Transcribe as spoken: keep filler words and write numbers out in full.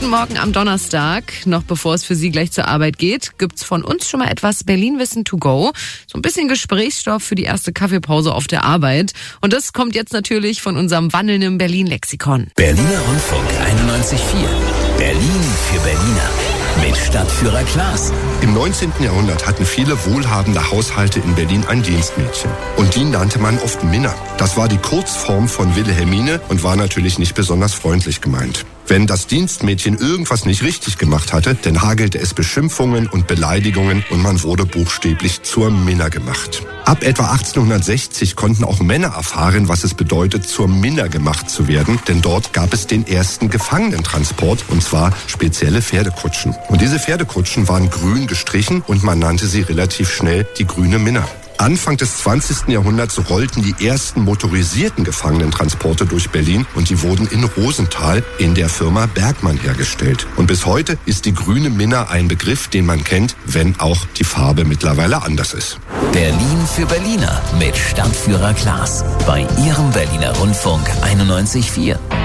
Morgen am Donnerstag. Noch bevor es für Sie gleich zur Arbeit geht, gibt's von uns schon mal etwas Berlin-Wissen to go. So ein bisschen Gesprächsstoff für die erste Kaffeepause auf der Arbeit. Und das kommt jetzt natürlich von unserem wandelnden Berlin-Lexikon. Berliner Rundfunk einundneunzig Komma vier. Berlin für Berliner. Mit Stadtführer Klaas. Im neunzehnten Jahrhundert hatten viele wohlhabende Haushalte in Berlin ein Dienstmädchen. Und die nannte man oft Minna. Das war die Kurzform von Wilhelmine und war natürlich nicht besonders freundlich gemeint. Wenn das Dienstmädchen irgendwas nicht richtig gemacht hatte, dann hagelte es Beschimpfungen und Beleidigungen und man wurde buchstäblich zur Minna gemacht. Ab etwa achtzehnhundertsechzig konnten auch Männer erfahren, was es bedeutet, zur Minna gemacht zu werden, denn dort gab es den ersten Gefangenentransport, und zwar spezielle Pferdekutschen. Und diese Pferdekutschen waren grün gestrichen und man nannte sie relativ schnell die grüne Minna. Anfang des zwanzigsten Jahrhunderts rollten die ersten motorisierten Gefangenentransporte durch Berlin und die wurden in Rosenthal in der Firma Bergmann hergestellt. Und bis heute ist die grüne Minna ein Begriff, den man kennt, wenn auch die Farbe mittlerweile anders ist. Berlin für Berliner mit Stadtführer Klaas bei Ihrem Berliner Rundfunk einundneunzig Komma vier.